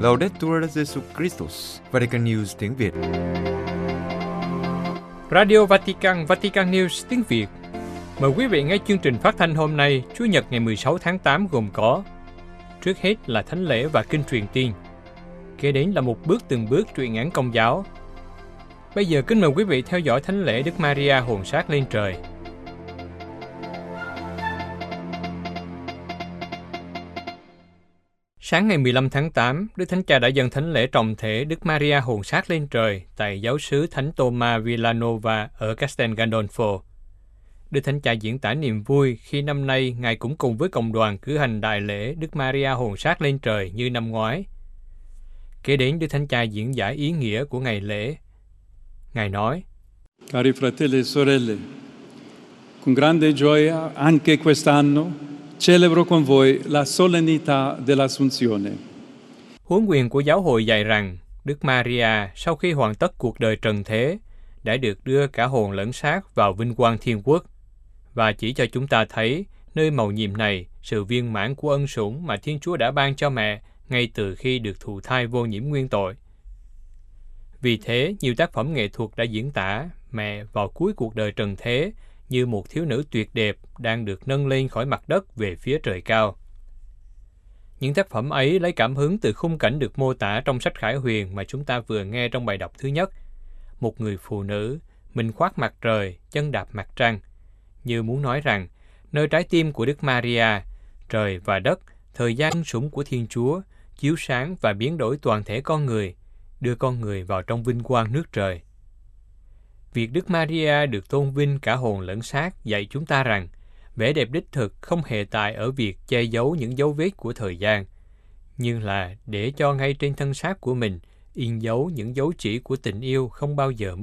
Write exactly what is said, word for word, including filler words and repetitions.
Laudetur Jesus Christus, Vatican News tiếng Việt. Radio Vatican, Vatican News tiếng Việt. Mời quý vị nghe chương trình phát thanh hôm nay, Chủ nhật ngày mười sáu tháng tám gồm có: trước hết là thánh lễ và kinh truyền tiên, kế đến là một bước từng bước truyện án Công giáo. Bây giờ kính mời quý vị theo dõi thánh lễ Đức Maria hồn xác lên trời. Sáng ngày mười lăm tháng tám, Đức Thánh Cha đã dâng thánh lễ trọng thể Đức Maria hồn xác lên trời tại giáo xứ Thánh Thomas Villanova ở Castel Gandolfo. Đức Thánh Cha diễn tả niềm vui khi năm nay Ngài cũng cùng với cộng đoàn cử hành đại lễ Đức Maria hồn xác lên trời như năm ngoái. Kế đến, Đức Thánh Cha diễn giải ý nghĩa của ngày lễ. Ngài nói: Cari fratelli e sorelle, con grande gioia anche quest'anno celebro con voi la solennità dell'Assunzione. Huấn quyền của giáo hội dạy rằng Đức Maria sau khi hoàn tất cuộc đời trần thế đã được đưa cả hồn lẫn xác vào vinh quang thiên quốc, và chỉ cho chúng ta thấy nơi mầu nhiệm này sự viên mãn của ân sủng mà Thiên Chúa đã ban cho mẹ ngay từ khi được thụ thai vô nhiễm nguyên tội. Vì thế, nhiều tác phẩm nghệ thuật đã diễn tả mẹ vào cuối cuộc đời trần thế như một thiếu nữ tuyệt đẹp đang được nâng lên khỏi mặt đất về phía trời cao. Những tác phẩm ấy lấy cảm hứng từ khung cảnh được mô tả trong sách Khải Huyền mà chúng ta vừa nghe trong bài đọc thứ nhất. Một người phụ nữ, mình khoác mặt trời, chân đạp mặt trăng, như muốn nói rằng, nơi trái tim của Đức Maria, trời và đất, thời gian ân sủng của Thiên Chúa, chiếu sáng và biến đổi toàn thể con người, đưa con người vào trong vinh quang nước trời. Việc Đức Maria được tôn vinh cả hồn lẫn xác dạy chúng ta rằng vẻ đẹp đích thực không hề tại ở việc che giấu những dấu vết của thời gian, nhưng là để cho ngay trên thân xác của mình in dấu những dấu chỉ của tình yêu không bao giờ mất.